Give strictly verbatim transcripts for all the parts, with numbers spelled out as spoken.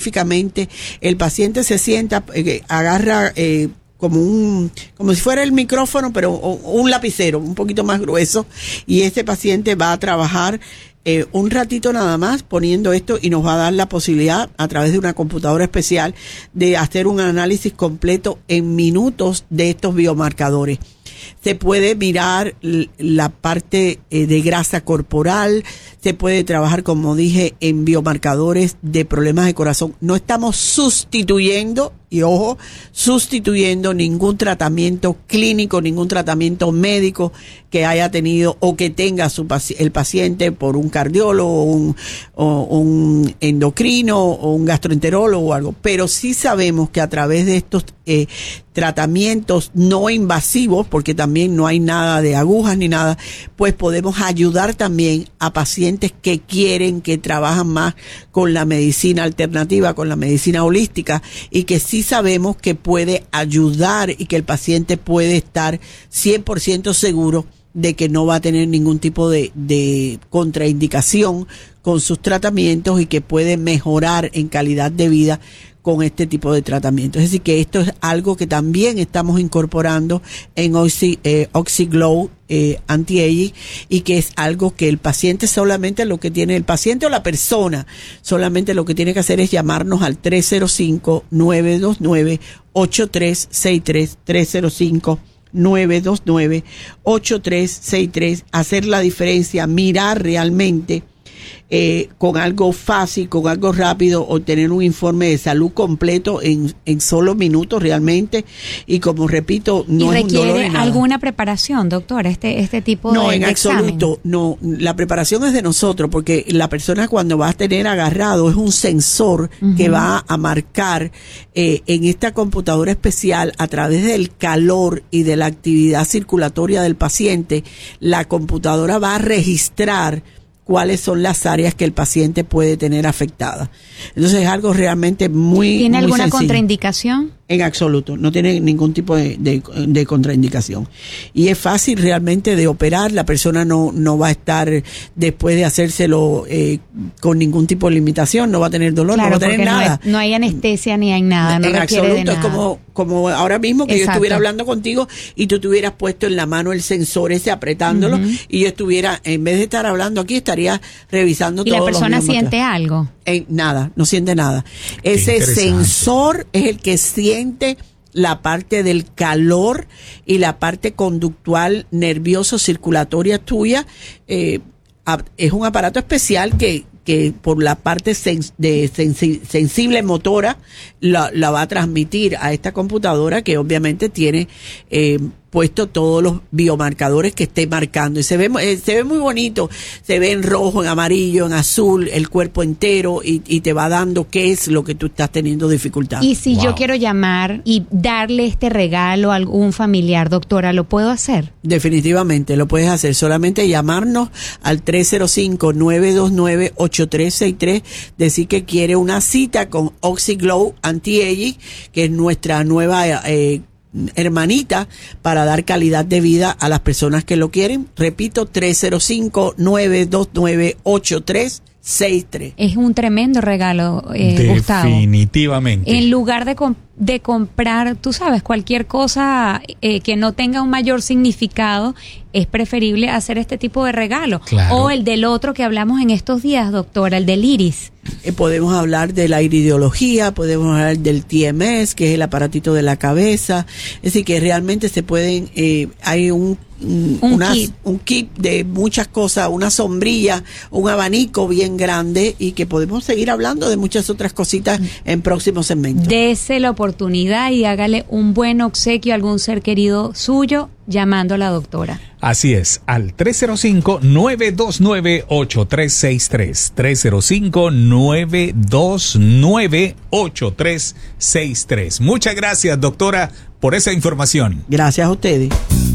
específicamente, el paciente se sienta, eh, agarra eh, como un, como si fuera el micrófono, pero un lapicero, un poquito más grueso, y este paciente va a trabajar eh, un ratito nada más poniendo esto y nos va a dar la posibilidad a través de una computadora especial de hacer un análisis completo en minutos de estos biomarcadores. Se puede mirar la parte eh, de grasa corporal, se puede trabajar, como dije, en biomarcadores de problemas de corazón. No estamos sustituyendo, y ojo, sustituyendo ningún tratamiento clínico, ningún tratamiento médico que haya tenido o que tenga su paci- el paciente por un cardiólogo, un, o un endocrino o un gastroenterólogo o algo. Pero sí sabemos que a través de estos eh, tratamientos no invasivos, porque también no hay nada de agujas ni nada, pues podemos ayudar también a pacientes que quieren, que trabajan más con la medicina alternativa, con la medicina holística, y que sí sabemos que puede ayudar y que el paciente puede estar cien por ciento seguro de que no va a tener ningún tipo de, de contraindicación con sus tratamientos y que puede mejorar en calidad de vida con este tipo de tratamiento. Es decir, que esto es algo que también estamos incorporando en Oxy, eh, OxyGlow eh, Anti-Aging, y que es algo que el paciente solamente lo que tiene, el paciente o la persona solamente lo que tiene que hacer es llamarnos al tres cero cinco, nueve dos nueve, ocho tres seis tres, tres cero cinco, nueve dos nueve, ocho tres seis tres, hacer la diferencia, mirar realmente Eh, con algo fácil, con algo rápido, obtener un informe de salud completo en, en solo minutos realmente, y como repito, no es un dolor ¿Requiere ni nada. alguna preparación, doctora, este este tipo No, de en de absoluto, examen? no, la preparación es de nosotros, porque la persona cuando va a tener agarrado es un sensor uh-huh. que va a marcar eh, en esta computadora especial, a través del calor y de la actividad circulatoria del paciente, la computadora va a registrar cuáles son las áreas que el paciente puede tener afectadas. Entonces es algo realmente muy ¿Tiene muy alguna sencillo. contraindicación? En absoluto, no tiene ningún tipo de, de, de contraindicación. Y es fácil realmente de operar, la persona no, no va a estar, después de hacérselo eh, con ningún tipo de limitación, no va a tener dolor, Claro, no va a tener porque nada. No, es, no hay anestesia ni hay nada, no en requiere absoluto, de es nada. como, como ahora mismo que Exacto. yo estuviera hablando contigo y tú te hubieras puesto en la mano el sensor ese apretándolo, uh-huh. y yo estuviera, en vez de estar hablando aquí, estaría revisando ¿Y todos la persona los siente algo? Eh, nada, no siente nada. Ese sensor es el que siente la parte del calor y la parte conductual nervioso circulatoria tuya. Eh, es un aparato especial que que por la parte sens- de sensi- sensible motora la, la va a transmitir a esta computadora, que obviamente tiene eh, puesto todos los biomarcadores que esté marcando, y se ve eh, se ve muy bonito, se ve en rojo, en amarillo, en azul, el cuerpo entero, y, y te va dando qué es lo que tú estás teniendo dificultad. Y si Wow. yo quiero llamar y darle este regalo a algún familiar, doctora, ¿lo puedo hacer? Definitivamente lo puedes hacer, solamente llamarnos al tres cero cinco, nueve dos nueve, ocho tres seis tres, decir que quiere una cita con OxyGlow Anti-Aging, que es nuestra nueva eh, hermanita para dar calidad de vida a las personas que lo quieren. Repito, tres cero cinco, nueve dos nueve, ocho tres seis tres. Es un tremendo regalo, eh, Gustavo. Definitivamente. En lugar de, comp- de comprar, tú sabes, cualquier cosa eh, que no tenga un mayor significado, es preferible hacer este tipo de regalo. Claro. O el del otro que hablamos en estos días, doctora, el del iris. Eh, podemos hablar de la iridiología, podemos hablar del T M S, que es el aparatito de la cabeza. Es decir, que realmente se pueden, eh, hay un, un, Un unas- kit. un kit de muchas cosas, una sombrilla, un abanico bien grande, y que podemos seguir hablando de muchas otras cositas en próximos segmentos. Dese la oportunidad y hágale un buen obsequio a algún ser querido suyo llamando a la doctora. Así es, al tres cero cinco, nueve dos nueve, ocho tres seis tres, tres cero cinco, nueve dos nueve, ocho tres seis tres. Muchas gracias, doctora, por esa información. Gracias a ustedes.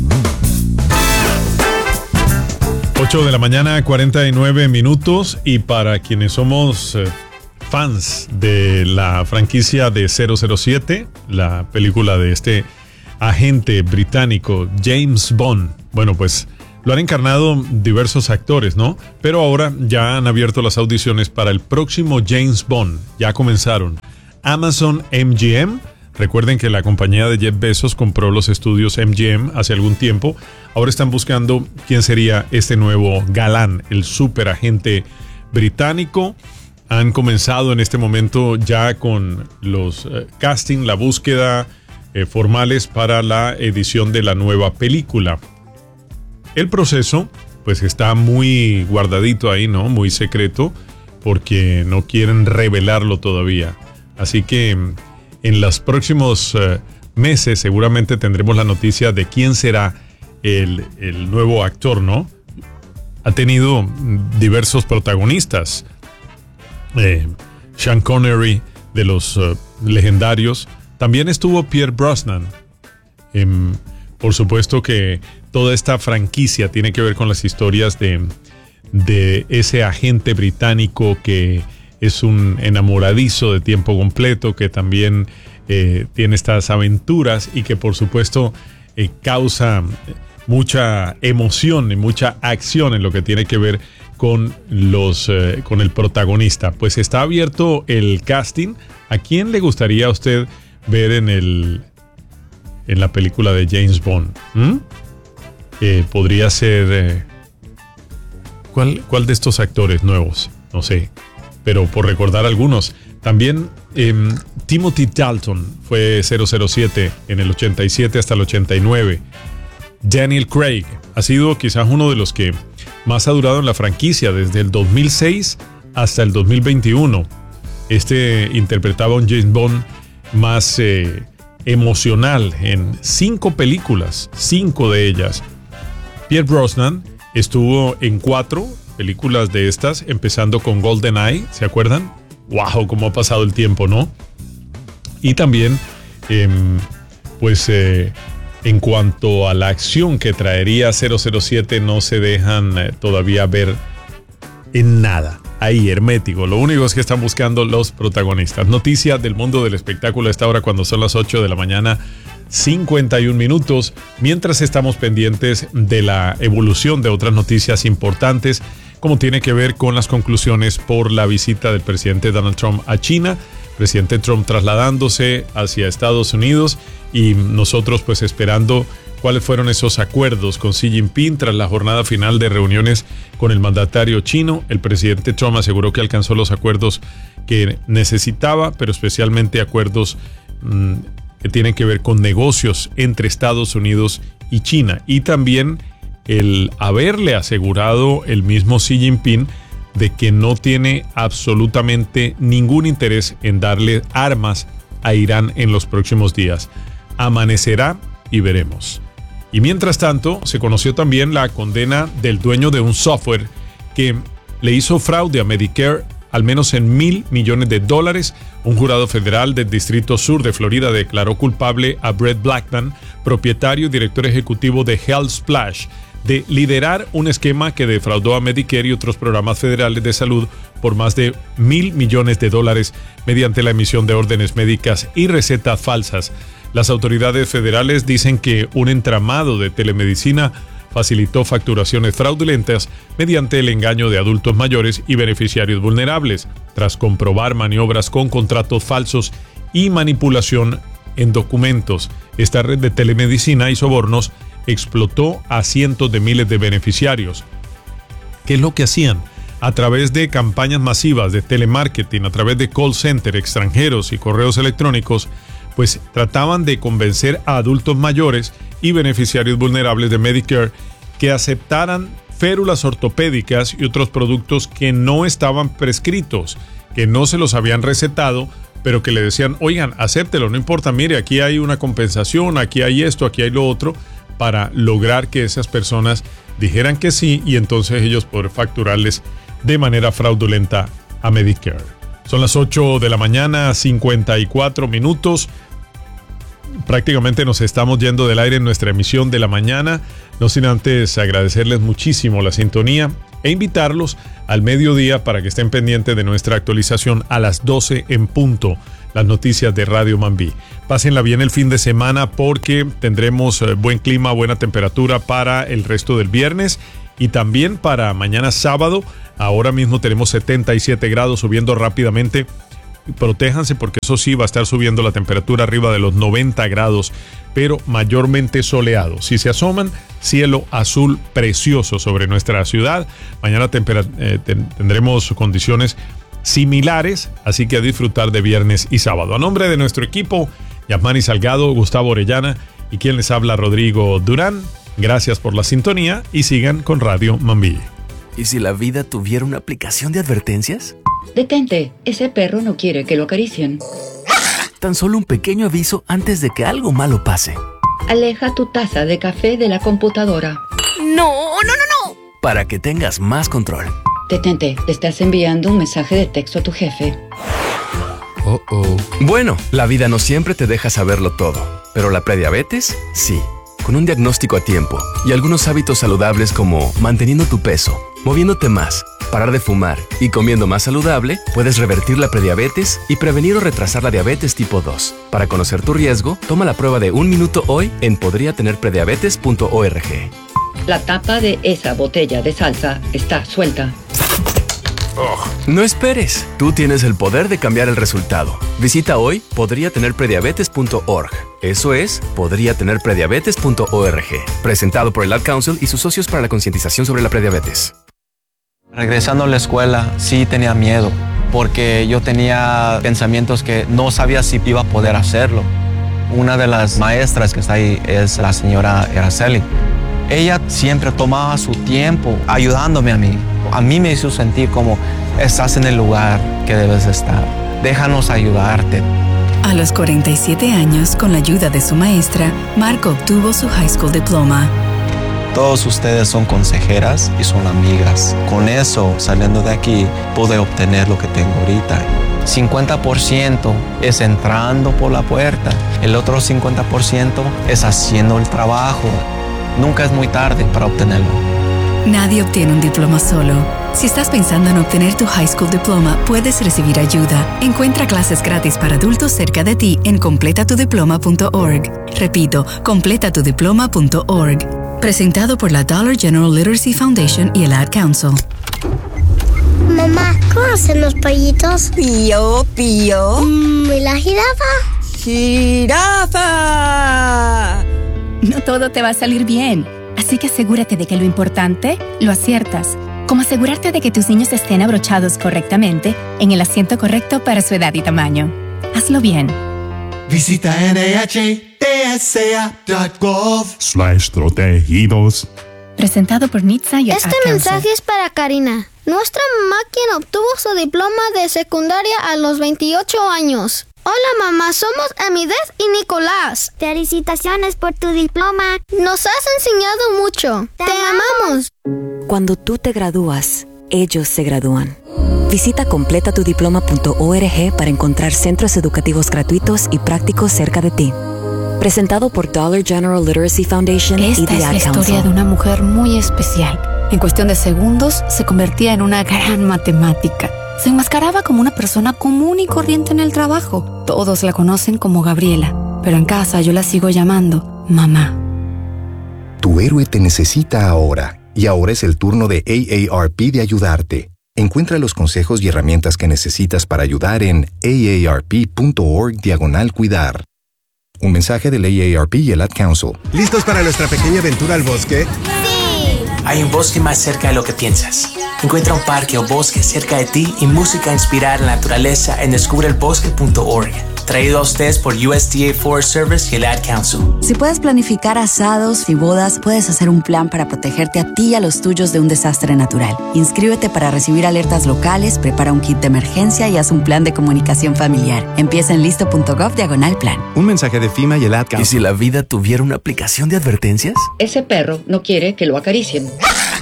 ocho de la mañana, cuarenta y nueve minutos, y para quienes somos eh, fans de la franquicia de cero cero siete, la película de este agente británico James Bond, bueno, pues lo han encarnado diversos actores, ¿no? Pero ahora ya han abierto las audiciones para el próximo James Bond. Ya comenzaron. Amazon M G M. Recuerden que la compañía de Jeff Bezos compró los estudios M G M hace algún tiempo. Ahora están buscando quién sería este nuevo galán, el superagente británico. Han comenzado en este momento ya con los eh, casting, la búsqueda eh, formales para la edición de la nueva película. El proceso pues está muy guardadito ahí, ¿no? Muy secreto, porque no quieren revelarlo todavía. Así que en los próximos uh, meses seguramente tendremos la noticia de quién será el, el nuevo actor, ¿no? Ha tenido diversos protagonistas. Eh, Sean Connery, de los uh, legendarios. También estuvo Pierce Brosnan. Eh, por supuesto que toda esta franquicia tiene que ver con las historias de, de ese agente británico que es un enamoradizo de tiempo completo, que también eh, tiene estas aventuras y que por supuesto eh, causa mucha emoción y mucha acción en lo que tiene que ver con, los, eh, con el protagonista. Pues está abierto el casting. ¿A quién le gustaría a usted ver en, el, en la película de James Bond? ¿Mm? Eh, podría ser... Eh, ¿cuál, ¿Cuál de estos actores nuevos? No sé. Pero por recordar algunos, también eh, Timothy Dalton fue cero cero siete en el ochenta y siete hasta el ochenta y nueve. Daniel Craig ha sido quizás uno de los que más ha durado en la franquicia desde el dos mil seis hasta el dos mil veintiuno. Este interpretaba un James Bond más eh, emocional en cinco películas, cinco de ellas. Pierce Brosnan estuvo en cuatro películas de estas, empezando con GoldenEye, ¿se acuerdan? ¡Wow! Cómo ha pasado el tiempo, ¿no? Y también, eh, pues, eh, en cuanto a la acción que traería cero cero siete, no se dejan eh, todavía ver en nada. Ahí, hermético. Lo único es que están buscando los protagonistas. Noticia del mundo del espectáculo a esta hora, cuando son las ocho de la mañana, cincuenta y un minutos, mientras estamos pendientes de la evolución de otras noticias importantes, como tiene que ver con las conclusiones por la visita del presidente Donald Trump a China, presidente Trump trasladándose hacia Estados Unidos y nosotros pues esperando cuáles fueron esos acuerdos con Xi Jinping tras la jornada final de reuniones con el mandatario chino. El presidente Trump aseguró que alcanzó los acuerdos que necesitaba, pero especialmente acuerdos mmm, que tienen que ver con negocios entre Estados Unidos y China, y también el haberle asegurado el mismo Xi Jinping de que no tiene absolutamente ningún interés en darle armas a Irán en los próximos días. Amanecerá y veremos. Y mientras tanto, se conoció también la condena del dueño de un software que le hizo fraude a Medicare al menos en mil millones de dólares. Un jurado federal del Distrito Sur de Florida declaró culpable a Brett Blackman, propietario y director ejecutivo de Health Splash, de liderar un esquema que defraudó a Medicare y otros programas federales de salud por más de mil millones de dólares mediante la emisión de órdenes médicas y recetas falsas. Las autoridades federales dicen que un entramado de telemedicina facilitó facturaciones fraudulentas mediante el engaño de adultos mayores y beneficiarios vulnerables, tras comprobar maniobras con contratos falsos y manipulación en documentos. Esta red de telemedicina y sobornos explotó a cientos de miles de beneficiarios. ¿Qué es lo que hacían? A través de campañas masivas de telemarketing, a través de call center extranjeros y correos electrónicos, pues trataban de convencer a adultos mayores y beneficiarios vulnerables de Medicare que aceptaran férulas ortopédicas y otros productos que no estaban prescritos, que no se los habían recetado, pero que le decían, oigan, acéptelo, no importa, mire, aquí hay una compensación, aquí hay esto, aquí hay lo otro, para lograr que esas personas dijeran que sí y entonces ellos poder facturarles de manera fraudulenta a Medicare. Son las ocho de la mañana, cincuenta y cuatro minutos. Prácticamente nos estamos yendo del aire en nuestra emisión de la mañana, no sin antes agradecerles muchísimo la sintonía e invitarlos al mediodía para que estén pendientes de nuestra actualización a las doce en punto. las noticias de Radio Mambí. Pásenla bien el fin de semana porque tendremos eh, buen clima, buena temperatura para el resto del viernes y también para mañana sábado. Ahora mismo tenemos setenta y siete grados, subiendo rápidamente. Protéjanse porque eso sí va a estar subiendo la temperatura arriba de los noventa grados, pero mayormente soleado. Si se asoman, cielo azul precioso sobre nuestra ciudad. Mañana tempera- eh, ten- tendremos condiciones similares, así que a disfrutar de viernes y sábado. A nombre de nuestro equipo, Yasmani Salgado, Gustavo Orellana y quien les habla, Rodrigo Durán, gracias por la sintonía y sigan con Radio Mambí. ¿Y si la vida tuviera una aplicación de advertencias? Detente, ese perro no quiere que lo acaricien. Tan solo un pequeño aviso antes de que algo malo pase. Aleja tu taza de café de la computadora. No, no, no, no. Para que tengas más control. Detente, te estás enviando un mensaje de texto a tu jefe. Oh, oh. Bueno, la vida no siempre te deja saberlo todo, pero la prediabetes, sí. Con un diagnóstico a tiempo y algunos hábitos saludables como manteniendo tu peso, moviéndote más, parar de fumar y comiendo más saludable, puedes revertir la prediabetes y prevenir o retrasar la diabetes tipo dos. Para conocer tu riesgo, toma la prueba de un minuto hoy en podría tener prediabetes punto org. La tapa de esa botella de salsa está suelta. Oh. No esperes, tú tienes el poder de cambiar el resultado. Visita hoy podría tener prediabetes punto org. Eso es podría tener prediabetes punto org. Presentado por el Ad Council y sus socios para la concientización sobre la prediabetes. Regresando a la escuela, sí tenía miedo, porque yo tenía pensamientos que no sabía si iba a poder hacerlo. Una de las maestras que está ahí es la señora Araceli. Ella siempre tomaba su tiempo ayudándome a mí. A mí me hizo sentir como estás en el lugar que debes estar. Déjanos ayudarte. A los cuarenta y siete años, con la ayuda de su maestra, Marco obtuvo su high school diploma. Todos ustedes son consejeras y son amigas. Con eso, saliendo de aquí, pude obtener lo que tengo ahorita. cincuenta por ciento es entrando por la puerta. El otro cincuenta por ciento es haciendo el trabajo. Nunca es muy tarde para obtenerlo. Nadie obtiene un diploma solo. Si estás pensando en obtener tu high school diploma, puedes recibir ayuda. Encuentra clases gratis para adultos cerca de ti en completa tu diploma punto org. Repito, completa tu diploma punto org. Presentado por la Dollar General Literacy Foundation y el Ad Council. Mamá, ¿cómo hacen los pollitos? Pío, pío. Mm, ¿Y la jirafa? ¡Jirafa! No todo te va a salir bien, así que asegúrate de que lo importante lo aciertas, como asegurarte de que tus niños estén abrochados correctamente en el asiento correcto para su edad y tamaño. Hazlo bien. Visita N H T S A punto gov slash protegidos. Presentado por Nitsa y el Este Ad Council. mensaje es para Karina, nuestra mamá quien obtuvo su diploma de secundaria a los veintiocho años. Hola mamá, somos Amidez y Nicolás. Felicitaciones por tu diploma. Nos has enseñado mucho. Te, Te amamos. Cuando tú te gradúas, ellos se gradúan. Visita completa tu diploma punto org para encontrar centros educativos gratuitos y prácticos cerca de ti. Presentado por Dollar General Literacy Foundation y Esta The es Ad la historia Council. de una mujer muy especial. En cuestión de segundos, se convertía en una gran matemática. Se enmascaraba como una persona común y corriente en el trabajo. Todos la conocen como Gabriela, pero en casa yo la sigo llamando mamá. Tu héroe te necesita ahora, y ahora es el turno de A A R P de ayudarte. Encuentra los consejos y herramientas que necesitas para ayudar en aarp.org diagonal cuidar. Un mensaje del A A R P y el Ad Council. ¿Listos para nuestra pequeña aventura al bosque? ¡Sí! Hay un bosque más cerca de lo que piensas. Encuentra un parque o bosque cerca de ti y música inspirada en la naturaleza en descubre el bosque punto org. Traído a ustedes por U S D A Forest Service y el Ad Council. Si puedes planificar asados y bodas, puedes hacer un plan para protegerte a ti y a los tuyos de un desastre natural. Inscríbete para recibir alertas locales, prepara un kit de emergencia y haz un plan de comunicación familiar. Empieza en listo punto gov diagonal plan. Un mensaje de FEMA y el Ad Council. ¿Y si la vida tuviera una aplicación de advertencias? Ese perro no quiere que lo acaricien.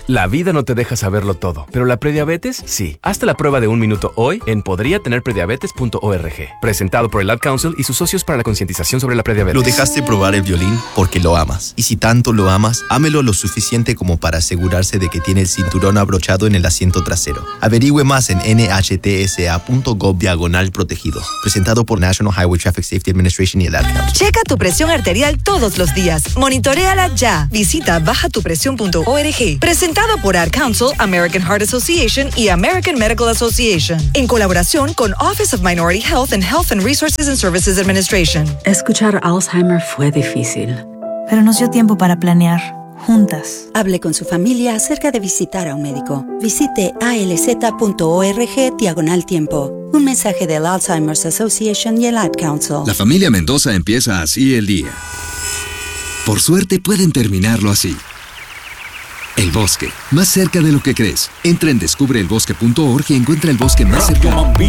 La vida no te deja saberlo todo, pero la prediabetes sí. Hazte la prueba de un minuto hoy en podría tener prediabetes punto org. Presentado por el Ad Council y sus socios para la concientización sobre la prediabetes. Lo dejaste probar el violín porque lo amas. Y si tanto lo amas, ámelo lo suficiente como para asegurarse de que tiene el cinturón abrochado en el asiento trasero. Averigüe más en N H T S A punto gov diagonal protegidos. Presentado por National Highway Traffic Safety Administration y el Ad Council. Checa tu presión arterial todos los días. Monitoréala ya. Visita baja tu presión punto org. Presentado por Ad Council, American Heart Association y American Medical Association. En colaboración con Office of Minority Health and Health and Resources and Services Administration. Escuchar Alzheimer fue difícil, pero nos dio tiempo para planear, juntas. Hable con su familia acerca de visitar a un médico. Visite A L Z punto org diagonal tiempo. Un mensaje del Alzheimer's Association y el Ad Council. La familia Mendoza empieza así el día. Por suerte pueden terminarlo así. El bosque, más cerca de lo que crees. Entra en descubre el bosque punto org y encuentra el bosque más cercano.